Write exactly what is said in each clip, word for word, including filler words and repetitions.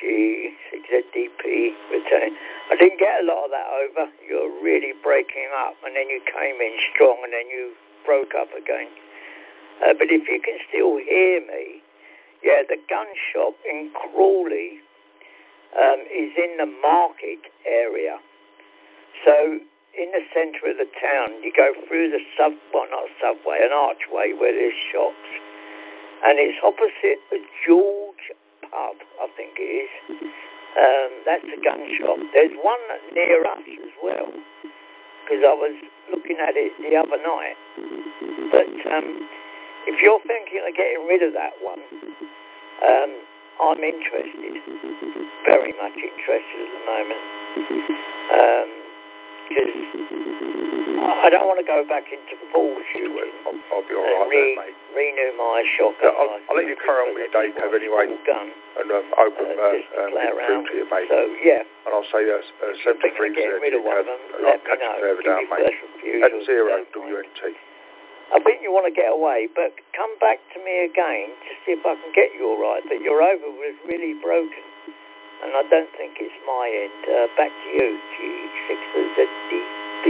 G six Z D P returning. I didn't get a lot of that over. You're really breaking up, and then you came in strong, and then you broke up again. Uh, but if you can still hear me, yeah, the gun shop in Crawley um, is in the market area. So in the centre of the town, you go through the sub, well, not subway, an archway where there's shops, and it's opposite the George pub, I think it is. Um, that's a gun shop. There's one near us as well, because I was looking at it the other night. But um, if you're thinking of getting rid of that one, um, I'm interested, very much interested at the moment, because um, I don't want to go back into full shooting. I'll, I'll be all right re- there, mate. Renew my shotgun. Yeah, I'll, I'll let you carry on with your day, Kev, anyway, gun, and um, open uh, uh, um, through to you, mate. So, yeah. And I'll say uh, uh, seventy-three getting rid of one of them, and I'll let catch me know. you further Give down, me mate. first N zero W N T. I think you want to get away, but come back to me again to see if I can get you all right. But your over was really broken, and I don't think it's my end. Uh, back to you, G six Z D B.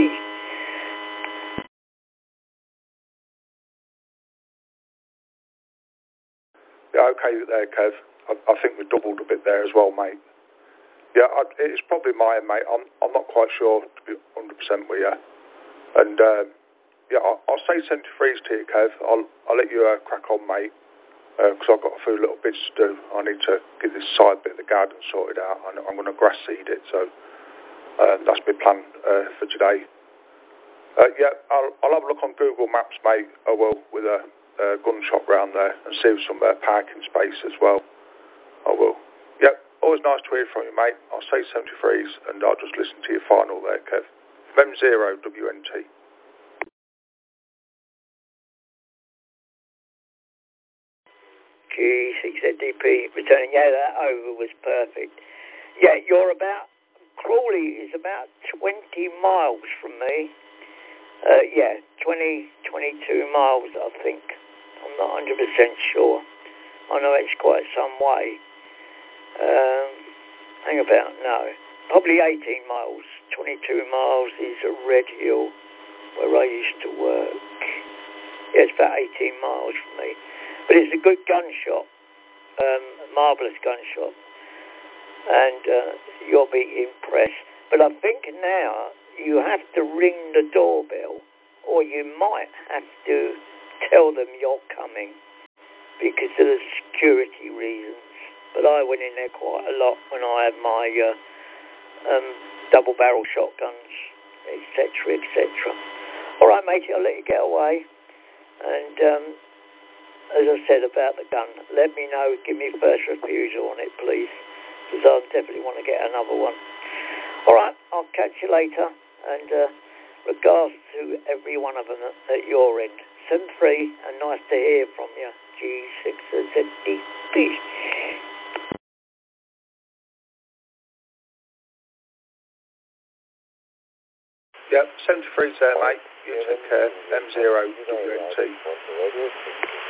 Yeah, okay there, Kev. I, I think we doubled a bit there as well, mate. Yeah, I, it's probably my end, mate. I'm I'm not quite sure, to be one hundred percent with you. And um, yeah, I'll, I'll say seventy-threes to you, Kev. I'll I'll let you uh, crack on, mate, because uh, I've got a few little bits to do. I need to get this side bit of the garden sorted out. I'm, I'm going to grass seed it, so uh, that's my plan uh, for today. Uh, yeah, I'll I'll have a look on Google Maps, mate. I will, with a, a gun shop round there, and see some uh, parking space as well. I will. Yep, always nice to hear from you, mate. I'll say seventy-threes, and I'll just listen to your final there, Kev. M zero W N T. G six Z D P returning. Yeah, that over was perfect. Yeah, you're about, Crawley is about twenty miles from me. Uh, yeah, twenty, twenty-two miles, I think. I'm not one hundred percent sure. I know it's quite some way. Um, hang about, no. Probably eighteen miles. twenty-two miles is a Red Hill, where I used to work. Yeah, it's about eighteen miles from me. But it's a good gun shop. Um, a marvellous gun shop. And uh, you'll be impressed. But I think now you have to ring the doorbell, or you might have to tell them you're coming because of the security reasons. But I went in there quite a lot when I had my uh, um, double-barrel shotguns, et cetera, et cetera. All right, matey, I'll let you get away. And um, as I said about the gun, let me know, give me first refusal on it, please, because I definitely want to get another one. All right, I'll catch you later, and uh, regards to every one of them at, at your end. seven three, and nice to hear from you, G six Z D P. Yep, seventy-three's there, mate. You take care. M zero W N T.